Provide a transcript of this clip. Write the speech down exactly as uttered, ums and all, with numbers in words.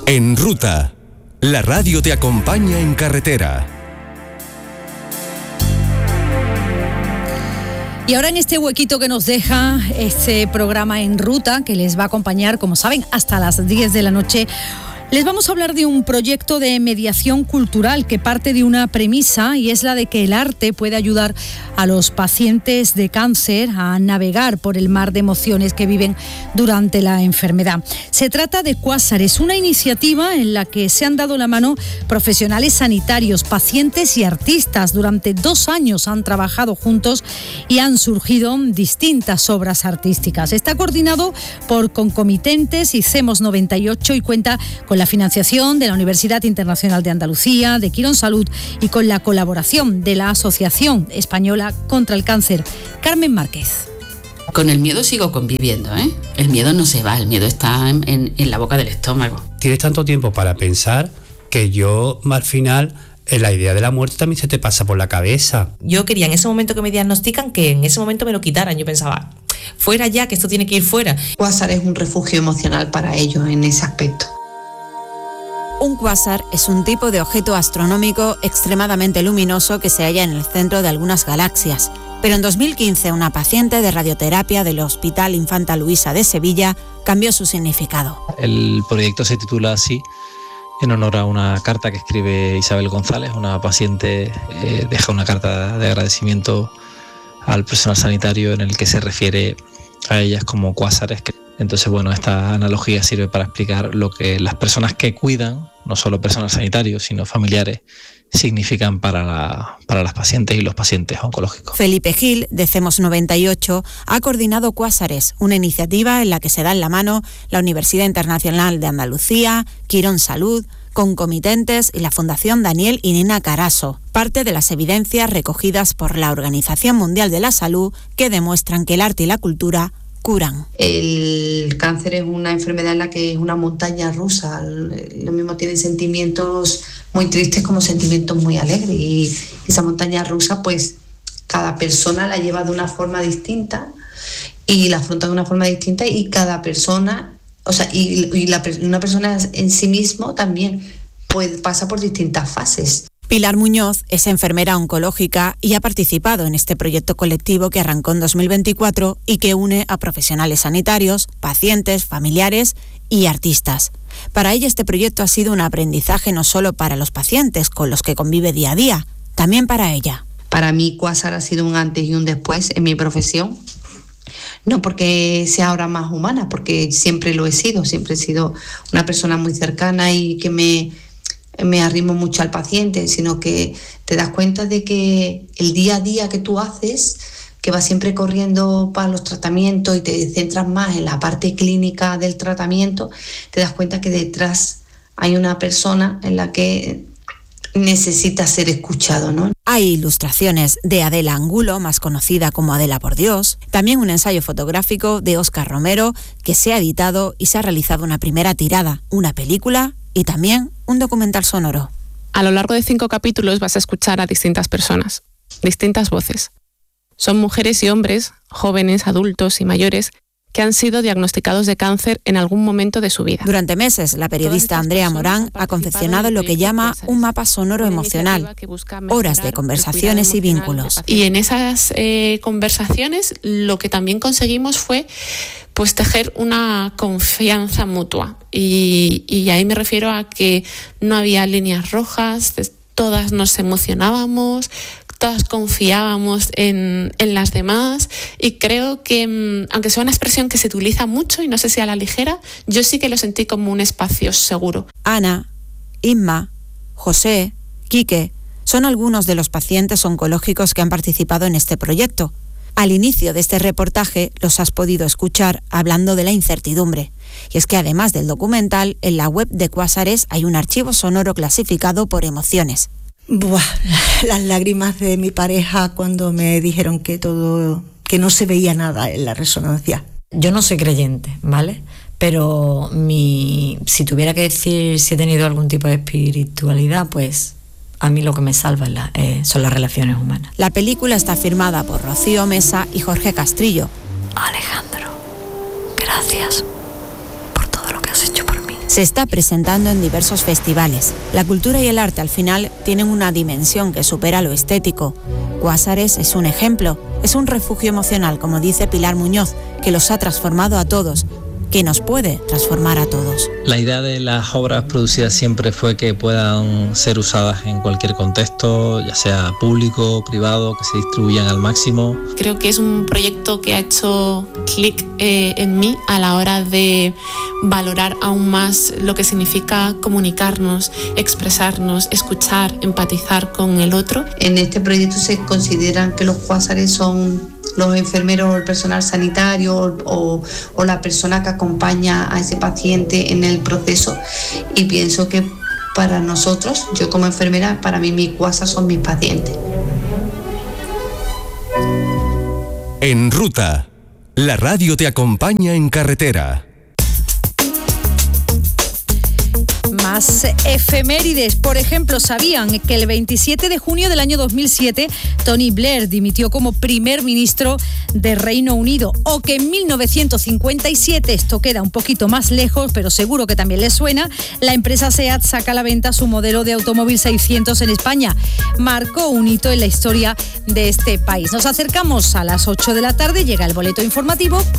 En Ruta, la radio te acompaña en carretera. Y ahora en este huequito que nos deja este programa En Ruta, que les va a acompañar, como saben, hasta las diez de la noche, les vamos a hablar de un proyecto de mediación cultural que parte de una premisa, y es la de que el arte puede ayudar a los pacientes de cáncer a navegar por el mar de emociones que viven durante la enfermedad. Se trata de Cuásares, una iniciativa en la que se han dado la mano profesionales sanitarios, pacientes y artistas. Durante dos años han trabajado juntos y han surgido distintas obras artísticas. Está coordinado por Concomitentes y CEMOS noventa y ocho y cuenta con la financiación de la Universidad Internacional de Andalucía, de Quirón Salud y con la colaboración de la Asociación Española contra el Cáncer. Carmen Márquez. Con el miedo sigo conviviendo, ¿eh? El miedo no se va, el miedo está en, en, en la boca del estómago. Tienes tanto tiempo para pensar que yo al final la idea de la muerte también se te pasa por la cabeza. Yo quería en ese momento que me diagnostican que en ese momento me lo quitaran. Yo pensaba, fuera ya, que esto tiene que ir fuera. Cuásar es un refugio emocional para ellos en ese aspecto. Un cuásar es un tipo de objeto astronómico extremadamente luminoso que se halla en el centro de algunas galaxias. Pero en dos mil quince una paciente de radioterapia del Hospital Infanta Luisa de Sevilla cambió su significado. El proyecto se titula así en honor a una carta que escribe Isabel González, una paciente, eh, deja una carta de agradecimiento al personal sanitario en el que se refiere a ellas como cuásares. Entonces, bueno, esta analogía sirve para explicar lo que las personas que cuidan, no solo personal sanitario, sino familiares, significan para, la, para las pacientes y los pacientes oncológicos. Felipe Gil, de CEMOS noventa y ocho, ha coordinado Cuásares, una iniciativa en la que se dan la mano la Universidad Internacional de Andalucía, Quirón Salud, Concomitentes y la Fundación Daniel y Nina Carasso, parte de las evidencias recogidas por la Organización Mundial de la Salud que demuestran que el arte y la cultura curan. El cáncer es una enfermedad en la que es una montaña rusa. Lo mismo tiene sentimientos muy tristes como sentimientos muy alegres, y esa montaña rusa pues cada persona la lleva de una forma distinta y la afronta de una forma distinta, y cada persona, o sea, y, y la, una persona en sí mismo también pues, pasa por distintas fases. Pilar Muñoz es enfermera oncológica y ha participado en este proyecto colectivo que arrancó en dos mil veinticuatro y que une a profesionales sanitarios, pacientes, familiares y artistas. Para ella este proyecto ha sido un aprendizaje no solo para los pacientes con los que convive día a día, también para ella. Para mí Cuásar ha sido un antes y un después en mi profesión. No porque sea ahora más humana, porque siempre lo he sido, siempre he sido una persona muy cercana y que me... me arrimo mucho al paciente, sino que te das cuenta de que el día a día que tú haces, que vas siempre corriendo para los tratamientos y te centras más en la parte clínica del tratamiento, te das cuenta que detrás hay una persona en la que necesita ser escuchado, ¿no? Hay ilustraciones de Adela Angulo, más conocida como Adela por Dios, también un ensayo fotográfico de Óscar Romero que se ha editado y se ha realizado una primera tirada, una película y también un documental sonoro. A lo largo de cinco capítulos vas a escuchar a distintas personas, distintas voces. Son mujeres y hombres, jóvenes, adultos y mayores, que han sido diagnosticados de cáncer en algún momento de su vida. Durante meses, la periodista Andrea Morán ha confeccionado lo que llama un mapa sonoro emocional, horas de conversaciones y vínculos. Y en esas eh, conversaciones lo que también conseguimos fue pues tejer una confianza mutua. Y, y ahí me refiero a que no había líneas rojas, todas nos emocionábamos, todas confiábamos en, en las demás, y creo que, aunque sea una expresión que se utiliza mucho y no sé si a la ligera, yo sí que lo sentí como un espacio seguro. Ana, Inma, José, Quique son algunos de los pacientes oncológicos que han participado en este proyecto. Al inicio de este reportaje los has podido escuchar hablando de la incertidumbre. Y es que además del documental, en la web de Cuásares hay un archivo sonoro clasificado por emociones. Buah, las lágrimas de mi pareja cuando me dijeron que todo, que no se veía nada en la resonancia. Yo no soy creyente, ¿vale? Pero mi, si tuviera que decir si he tenido algún tipo de espiritualidad, pues a mí lo que me salva es la, eh, son las relaciones humanas. La película está firmada por Rocío Mesa y Jorge Castrillo. Alejandro, gracias por todo lo que has hecho por mí. Se está presentando en diversos festivales. La cultura y el arte al final tienen una dimensión que supera lo estético. Cuásares es un ejemplo, es un refugio emocional, como dice Pilar Muñoz, que los ha transformado a todos, que nos puede transformar a todos. La idea de las obras producidas siempre fue que puedan ser usadas en cualquier contexto, ya sea público, privado, que se distribuyan al máximo. Creo que es un proyecto que ha hecho clic eh, en mí a la hora de valorar aún más lo que significa comunicarnos, expresarnos, escuchar, empatizar con el otro. En este proyecto se consideran que los cuásares son los enfermeros o el personal sanitario o, o la persona que acompaña a ese paciente en el proceso, y pienso que para nosotros, yo como enfermera, para mí mis cuásar son mis pacientes. En Ruta, la radio te acompaña en carretera. Más efemérides. Por ejemplo, ¿sabían que el veintisiete de junio del año dos mil siete Tony Blair dimitió como primer ministro de Reino Unido? O que en mil novecientos cincuenta y siete, esto queda un poquito más lejos, pero seguro que también les suena, la empresa SEAT saca a la venta su modelo de automóvil seiscientos en España. Marcó un hito en la historia de este país. Nos acercamos a las ocho de la tarde, llega el boleto informativo.